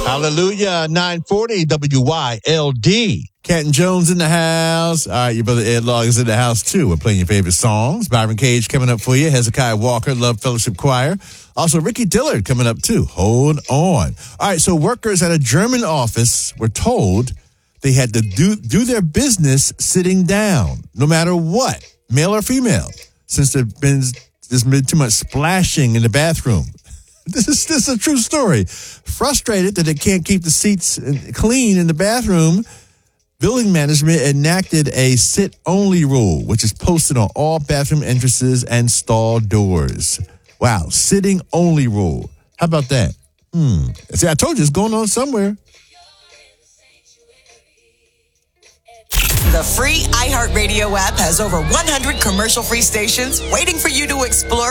Hallelujah. 940 WYLD. Canton Jones in the house. All right, your brother Ed Log is in the house, too. We're playing your favorite songs. Byron Cage coming up for you. Hezekiah Walker, Love Fellowship Choir. Also, Ricky Dillard coming up, too. Hold on. All right, so workers at a German office were told they had to do their business sitting down, no matter what, male or female, since there's been too much splashing in the bathroom. This is a true story. Frustrated that they can't keep the seats clean in the bathroom, building management enacted a sit-only rule, which is posted on all bathroom entrances and stall doors. Wow, sitting-only rule. How about that? See, I told you it's going on somewhere. The free iHeartRadio app has over 100 commercial-free stations waiting for you to explore